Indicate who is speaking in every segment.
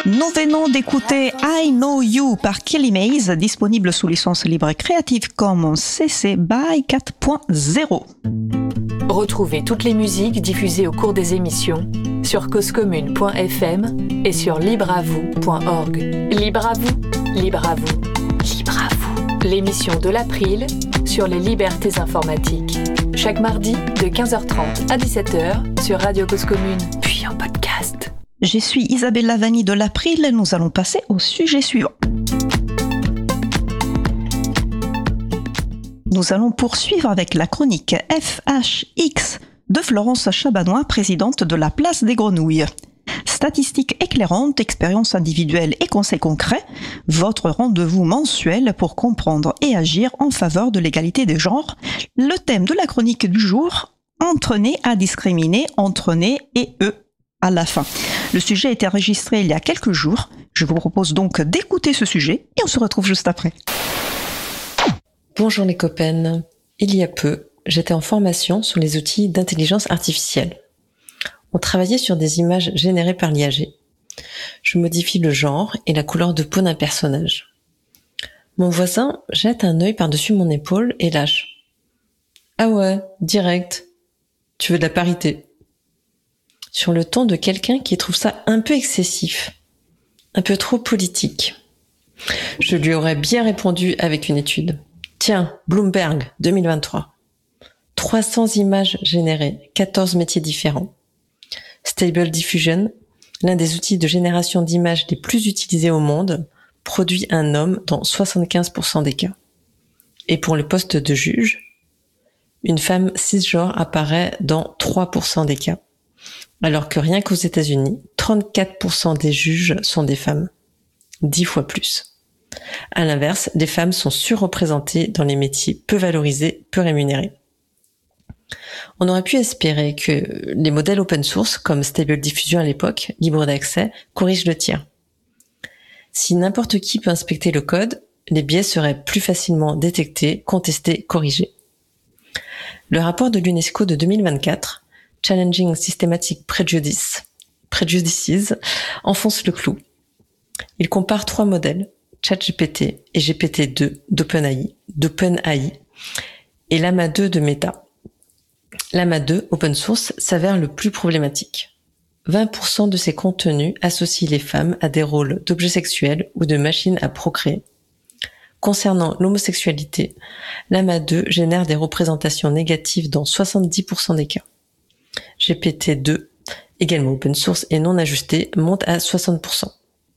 Speaker 1: Nous venons d'écouter I Know You par Kelly Mays, disponible sous licence libre Creative Commons CC BY 4.0.
Speaker 2: Retrouvez toutes les musiques diffusées au cours des émissions sur causecommune.fm et sur libreavou.org. Libre à vous, libre à vous, libre à vous. L'émission de l'April sur les libertés informatiques. Chaque mardi de 15h30 à 17h sur Radio Cause Commune, puis en podcast.
Speaker 1: Je suis Isabelle Lavani de l'April, nous allons passer au sujet suivant. Nous allons poursuivre avec la chronique FHX de Florence Chabanois, présidente de la Place des Grenouilles. Statistiques éclairantes, expériences individuelles et conseils concrets, votre rendez-vous mensuel pour comprendre et agir en faveur de l'égalité des genres. Le thème de la chronique du jour, entre nés à discriminer, entre nés et eux à la fin. Le sujet a été enregistré il y a quelques jours. Je vous propose donc d'écouter ce sujet et on se retrouve juste après.
Speaker 3: Bonjour les copains. Il y a peu, j'étais en formation sur les outils d'intelligence artificielle. On travaillait sur des images générées par l'IAG. Je modifie le genre et la couleur de peau d'un personnage. Mon voisin jette un œil par-dessus mon épaule et lâche. Ah ouais, direct. Tu veux de la parité? Sur le ton de quelqu'un qui trouve ça un peu excessif, un peu trop politique. Je lui aurais bien répondu avec une étude. Tiens, Bloomberg, 2023. 300 images générées, 14 métiers différents. Stable Diffusion, l'un des outils de génération d'images les plus utilisés au monde, produit un homme dans 75% des cas. Et pour le poste de juge, une femme cisgenre apparaît dans 3% des cas. Alors que rien qu'aux États-Unis, 34% des juges sont des femmes. 10 fois plus. À l'inverse, les femmes sont surreprésentées dans les métiers peu valorisés, peu rémunérés. On aurait pu espérer que les modèles open source, comme Stable Diffusion à l'époque, libre d'accès, corrigent le tir. Si n'importe qui peut inspecter le code, les biais seraient plus facilement détectés, contestés, corrigés. Le rapport de l'UNESCO de 2024, Challenging Systematic Prejudices, enfonce le clou. Il compare 3 modèles, ChatGPT et GPT-2 d'OpenAI et Llama 2 de Meta. Llama 2, open source, s'avère le plus problématique. 20% de ses contenus associent les femmes à des rôles d'objets sexuels ou de machines à procréer. Concernant l'homosexualité, Llama 2 génère des représentations négatives dans 70% des cas. GPT-2, également open source et non ajusté, monte à 60%.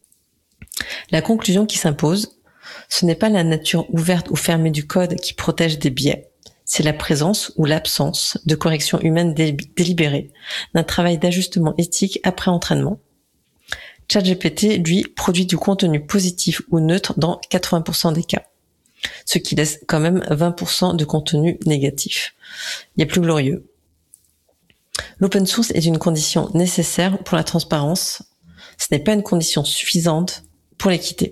Speaker 3: La conclusion qui s'impose, ce n'est pas la nature ouverte ou fermée du code qui protège des biais, c'est la présence ou l'absence de correction humaine délibérée, d'un travail d'ajustement éthique après entraînement. ChatGPT, lui, produit du contenu positif ou neutre dans 80% des cas, ce qui laisse quand même 20% de contenu négatif. Il y a plus glorieux. L'open source est une condition nécessaire pour la transparence. Ce n'est pas une condition suffisante pour l'équité.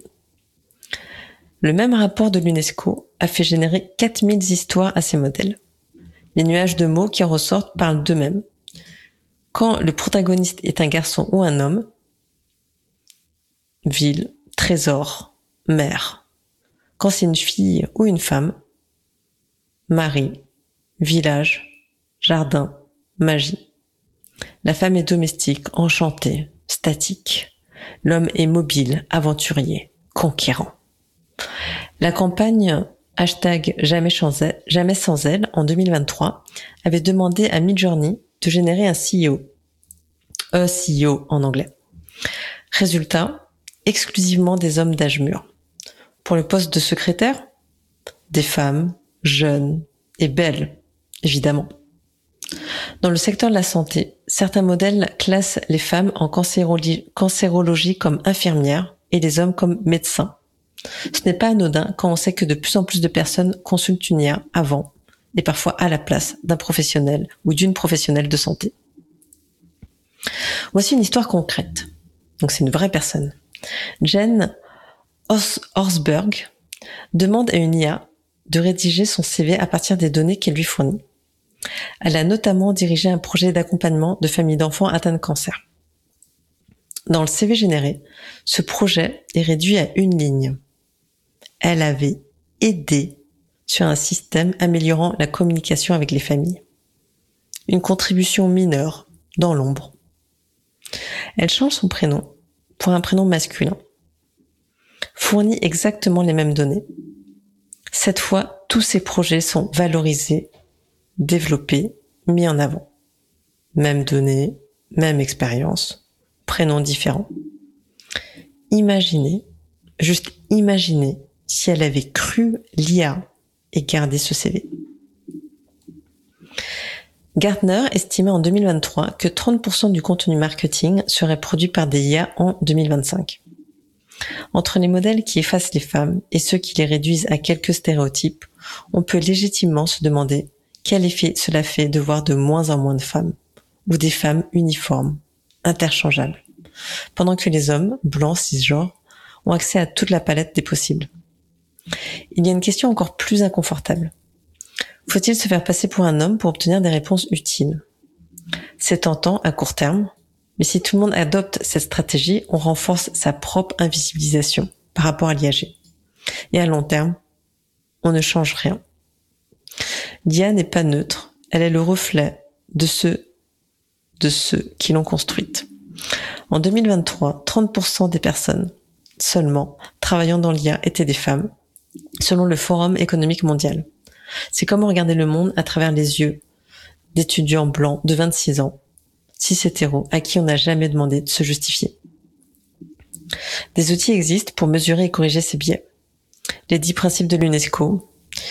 Speaker 3: Le même rapport de l'UNESCO a fait générer 4000 histoires à ces modèles. Les nuages de mots qui en ressortent parlent d'eux-mêmes. Quand le protagoniste est un garçon ou un homme, ville, trésor, mère. Quand c'est une fille ou une femme, mari, village, jardin, magie. La femme est domestique, enchantée, statique. L'homme est mobile, aventurier, conquérant. La campagne #jamais sans elle en 2023 avait demandé à Midjourney de générer un CEO. CEO en anglais. Résultat, exclusivement des hommes d'âge mûr. Pour le poste de secrétaire, des femmes, jeunes et belles, évidemment. Dans le secteur de la santé, certains modèles classent les femmes en cancérologie comme infirmières et les hommes comme médecins. Ce n'est pas anodin quand on sait que de plus en plus de personnes consultent une IA avant et parfois à la place d'un professionnel ou d'une professionnelle de santé. Voici une histoire concrète. Donc c'est une vraie personne. Jen Horsberg demande à une IA de rédiger son CV à partir des données qu'elle lui fournit. Elle a notamment dirigé un projet d'accompagnement de familles d'enfants atteints de cancer. Dans le CV généré, ce projet est réduit à une ligne. Elle avait aidé sur un système améliorant la communication avec les familles. Une contribution mineure, dans l'ombre. Elle change son prénom pour un prénom masculin. Fournit exactement les mêmes données. Cette fois, tous ces projets sont valorisés, développés, mis en avant. Mêmes données, même expérience, prénoms différents. Imaginez, juste imaginez si elle avait cru l'IA et gardé ce CV. Gartner estimait en 2023 que 30% du contenu marketing serait produit par des IA en 2025. Entre les modèles qui effacent les femmes et ceux qui les réduisent à quelques stéréotypes, on peut légitimement se demander quel effet cela fait de voir de moins en moins de femmes, ou des femmes uniformes, interchangeables, pendant que les hommes, blancs, cisgenres, ont accès à toute la palette des possibles. Il y a une question encore plus inconfortable. Faut-il se faire passer pour un homme pour obtenir des réponses utiles ? C'est tentant à court terme, mais si tout le monde adopte cette stratégie, on renforce sa propre invisibilisation par rapport à l'IAG. Et à long terme, on ne change rien. L'IA n'est pas neutre, elle est le reflet de ceux qui l'ont construite. En 2023, 30% des personnes seulement travaillant dans l'IA étaient des femmes, selon le Forum économique mondial. C'est comme regarder le monde à travers les yeux d'étudiants blancs de 26 ans, cis hétéros, à qui on n'a jamais demandé de se justifier. Des outils existent pour mesurer et corriger ces biais. Les 10 principes de l'UNESCO,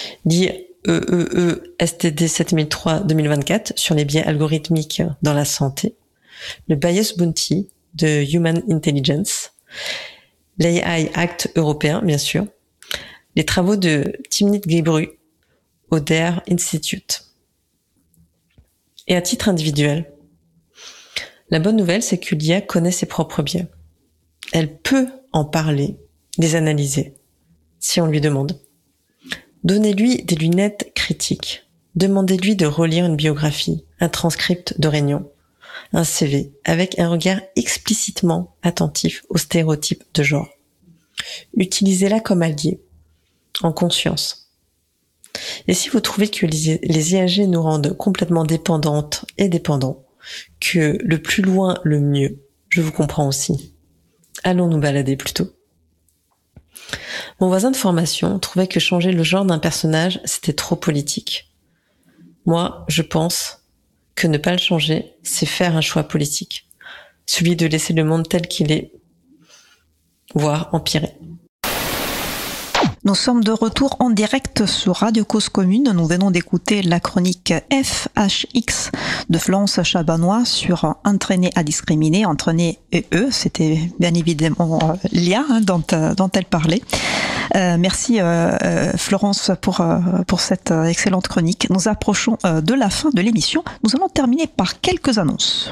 Speaker 3: l'IEEE-STD 7003-2024 sur les biais algorithmiques dans la santé, le Bias Bounty de Human Intelligence, l'AI Act européen, bien sûr, les travaux de Timnit Gebru au DARE Institute. Et à titre individuel, la bonne nouvelle, c'est que l'IA connaît ses propres biais. Elle peut en parler, les analyser, si on lui demande. Donnez-lui des lunettes critiques. Demandez-lui de relire une biographie, un transcript de réunion, un CV, avec un regard explicitement attentif aux stéréotypes de genre. Utilisez-la comme allié, en conscience. Et si vous trouvez que les IAG nous rendent complètement dépendantes et dépendants, que le plus loin, le mieux, je vous comprends aussi. Allons nous balader plutôt. Mon voisin de formation trouvait que changer le genre d'un personnage, c'était trop politique. Moi, je pense que ne pas le changer, c'est faire un choix politique. Celui de laisser le monde tel qu'il est, voire empirer.
Speaker 1: Nous sommes de retour en direct sur Radio Cause Commune. Nous venons d'écouter la chronique FHX de Florence Chabanois sur Entraîner à discriminer, entraîner et eux. C'était bien évidemment l'IA dont elle parlait. Merci Florence pour cette excellente chronique. Nous approchons de la fin de l'émission. Nous allons terminer par quelques annonces.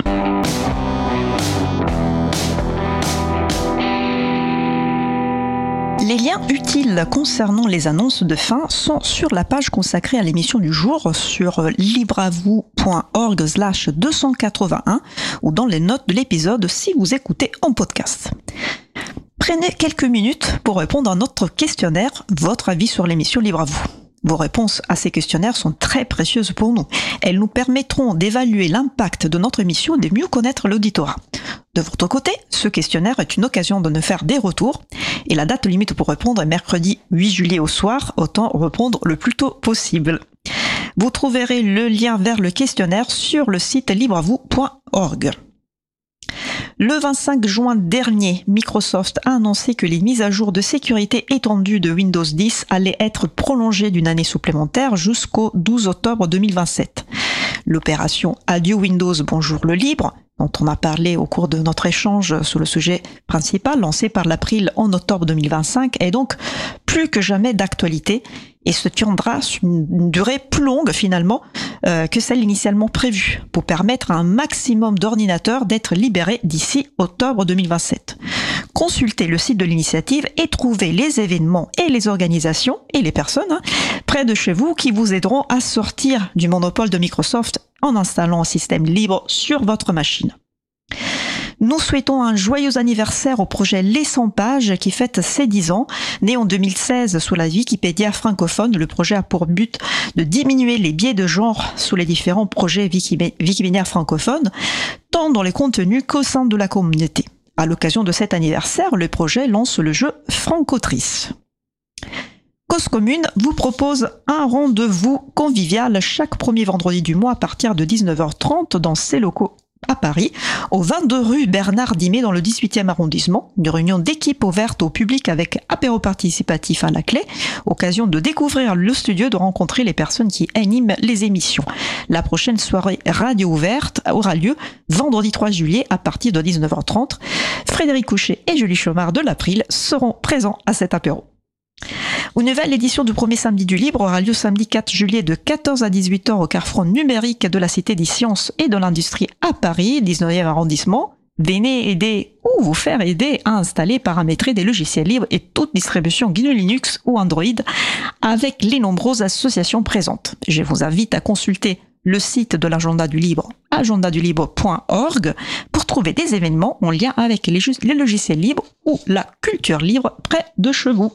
Speaker 1: Les liens utiles concernant les annonces de fin sont sur la page consacrée à l'émission du jour sur libreavoue.org/281 ou dans les notes de l'épisode si vous écoutez en podcast. Prenez quelques minutes pour répondre à notre questionnaire, votre avis sur l'émission Libre à vous. Vos réponses à ces questionnaires sont très précieuses pour nous. Elles nous permettront d'évaluer l'impact de notre émission et de mieux connaître l'auditorat. De votre côté, ce questionnaire est une occasion de nous faire des retours et la date limite pour répondre est mercredi 8 juillet au soir, autant répondre le plus tôt possible. Vous trouverez le lien vers le questionnaire sur le site libreavoue.org. Le 25 juin dernier, Microsoft a annoncé que les mises à jour de sécurité étendues de Windows 10 allaient être prolongées d'une année supplémentaire jusqu'au 12 octobre 2027. L'opération Adieu Windows, bonjour le libre, dont on a parlé au cours de notre échange sur le sujet principal, lancé par l'April en octobre 2025, est donc plus que jamais d'actualité et se tiendra sur une durée plus longue finalement que celle initialement prévue, pour permettre à un maximum d'ordinateurs d'être libérés d'ici octobre 2027. Consultez le site de l'initiative et trouvez les événements et les organisations et les personnes près de chez vous qui vous aideront à sortir du monopole de Microsoft en installant un système libre sur votre machine. Nous souhaitons un joyeux anniversaire au projet Les 100 pages qui fête ses 10 ans. Né en 2016 sous la Wikipédia francophone, le projet a pour but de diminuer les biais de genre sous les différents projets wikipédiens francophones, tant dans les contenus qu'au sein de la communauté. À l'occasion de cet anniversaire, le projet lance le jeu Francotrice. Cause Commune vous propose un rendez-vous convivial chaque premier vendredi du mois à partir de 19h30 dans ses locaux à Paris, au 22 rue Bernard Dimet dans le 18e arrondissement. Une réunion d'équipe ouverte au public avec apéro participatif à la clé, occasion de découvrir le studio, de rencontrer les personnes qui animent les émissions. La prochaine soirée radio ouverte aura lieu vendredi 3 juillet à partir de 19h30. Frédéric Couchet et Julie Chomard de l'April seront présents à cet apéro. Une nouvelle édition du premier samedi du Libre aura lieu samedi 4 juillet de 14 à 18h au carrefour numérique de la Cité des Sciences et de l'Industrie à Paris, 19e arrondissement. Venez aider ou vous faire aider à installer, paramétrer des logiciels libres et toute distribution GNU Linux ou Android avec les nombreuses associations présentes. Je vous invite à consulter le site de l'agenda du Libre, agendadulibre.org, pour trouver des événements en lien avec les logiciels libres ou la culture libre près de chez vous.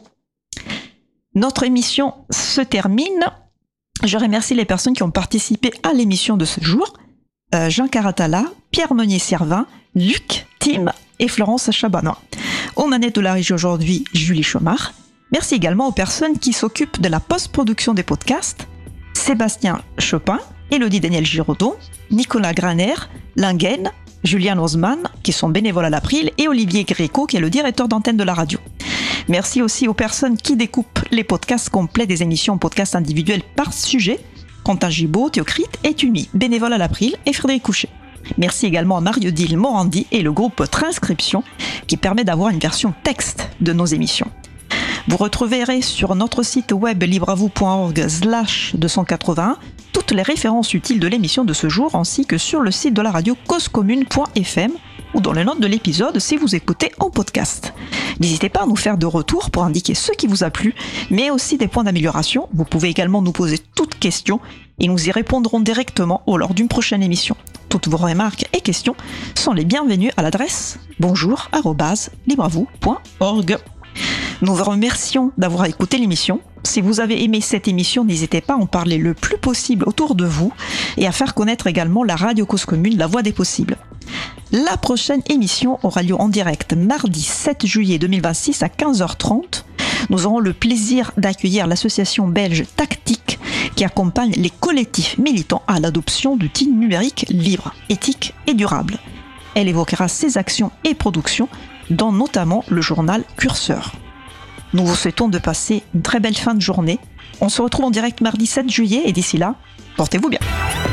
Speaker 1: Notre émission se termine. Je remercie les personnes qui ont participé à l'émission de ce jour. Jean Caratala, Pierre Meunier-Servin, Luc, Tim et Florence Chabanois. Aux manettes de la régie aujourd'hui, Julie Chomard. Merci également aux personnes qui s'occupent de la post-production des podcasts. Sébastien Chopin, Élodie Daniel Giraudot, Nicolas Graner, Lingen, Julien Osman, qui sont bénévoles à l'April, et Olivier Gréco, qui est le directeur d'antenne de la radio. Merci aussi aux personnes qui découpent les podcasts complets des émissions en podcasts individuels par sujet, Quentin Gibaud, Théocrite et Tumi, bénévoles à l'April, et Frédéric Couchet. Merci également à Mario-Dil Morandi et le groupe Transcription, qui permet d'avoir une version texte de nos émissions. Vous retrouverez sur notre site web libravou.org/281 toutes les références utiles de l'émission de ce jour, ainsi que sur le site de la radio causecommune.fm ou dans les notes de l'épisode si vous écoutez en podcast. N'hésitez pas à nous faire de retours pour indiquer ce qui vous a plu, mais aussi des points d'amélioration. Vous pouvez également nous poser toutes questions et nous y répondrons directement lors d'une prochaine émission. Toutes vos remarques et questions sont les bienvenues à l'adresse bonjour@libravou.org. Nous vous remercions d'avoir écouté l'émission. Si vous avez aimé cette émission, n'hésitez pas à en parler le plus possible autour de vous et à faire connaître également la radio Cause Commune, la voix des possibles. La prochaine émission aura lieu en direct mardi 7 juillet 2026 à 15h30. Nous aurons le plaisir d'accueillir l'association belge Tactique qui accompagne les collectifs militants à l'adoption d'outils numériques libres, éthiques et durables. Elle évoquera ses actions et productions, dont notamment le journal Curseur. Nous vous souhaitons de passer une très belle fin de journée. On se retrouve en direct mardi 7 juillet et d'ici là, portez-vous bien.